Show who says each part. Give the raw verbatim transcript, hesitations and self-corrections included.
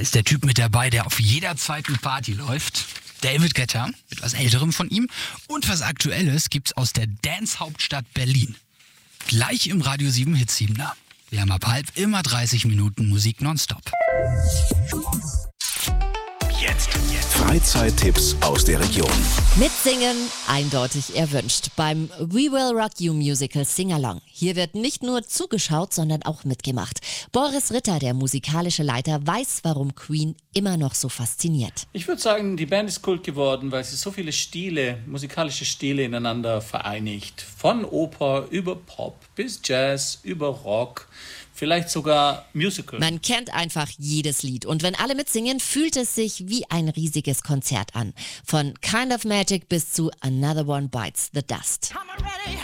Speaker 1: ist der Typ mit dabei, der auf jeder zweiten Party läuft. David Guetta, mit was Älterem von ihm. Und was Aktuelles gibt's aus der Dance-Hauptstadt Berlin. Gleich im Radio sieben Hit siebener. Wir haben ab halb immer dreißig Minuten Musik nonstop.
Speaker 2: Jetzt, jetzt. Freizeittipps aus der Region.
Speaker 3: Mitsingen eindeutig erwünscht beim We Will Rock You Musical Sing-Along. Hier wird nicht nur zugeschaut, sondern auch mitgemacht. Boris Ritter, der musikalische Leiter, weiß, warum Queen immer noch so fasziniert.
Speaker 4: Ich würde sagen, die Band ist Kult geworden, weil sie so viele Stile, musikalische Stile ineinander vereinigt. Von Oper über Pop bis Jazz, über Rock, vielleicht sogar Musical.
Speaker 3: Man kennt einfach jedes Lied und wenn alle mitsingen, fühlt es sich wie ein riesiges Konzert an. Von Kind of Magic bis zu Another One Bites the Dust.